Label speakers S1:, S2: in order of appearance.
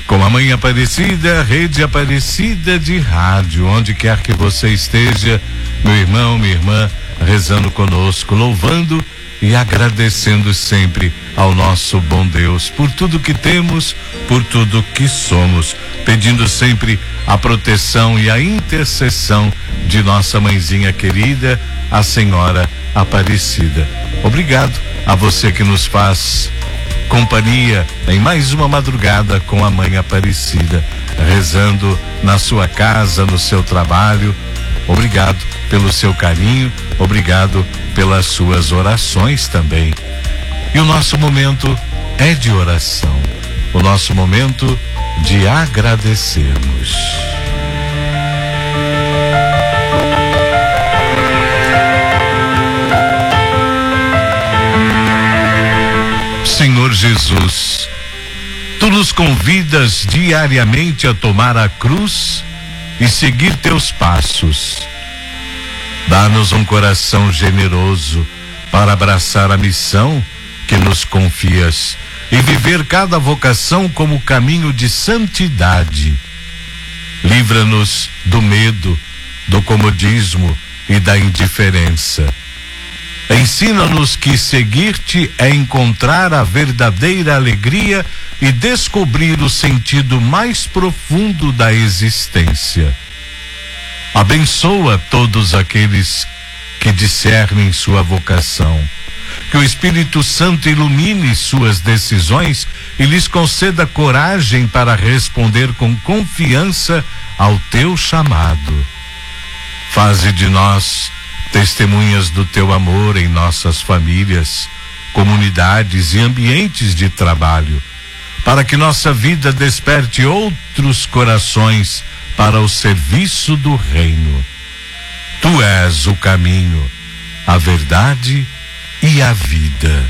S1: Com a Mãe Aparecida, Rede Aparecida de Rádio, onde quer que você esteja, meu irmão, minha irmã, rezando conosco, louvando e agradecendo sempre ao nosso bom Deus por tudo que temos, por tudo que somos, pedindo sempre a proteção e a intercessão de nossa mãezinha querida, a Senhora Aparecida. Obrigado a você que nos faz companhia em mais uma madrugada com a Mãe Aparecida, rezando na sua casa, no seu trabalho. Obrigado pelo seu carinho, obrigado pelas suas orações também. E o nosso momento é de oração, o nosso momento de agradecermos. Senhor Jesus, Tu nos convidas diariamente a tomar a cruz e seguir Teus passos. Dá-nos um coração generoso para abraçar a missão que nos confias e viver cada vocação como caminho de santidade. Livra-nos do medo, do comodismo e da indiferença. Ensina-nos que seguir-te é encontrar a verdadeira alegria e descobrir o sentido mais profundo da existência. Abençoa todos aqueles que discernem sua vocação. Que o Espírito Santo ilumine suas decisões e lhes conceda coragem para responder com confiança ao teu chamado. Faze de nós testemunhas do teu amor em nossas famílias, comunidades e ambientes de trabalho, para que nossa vida desperte outros corações para o serviço do reino. Tu és o caminho, a verdade e a vida.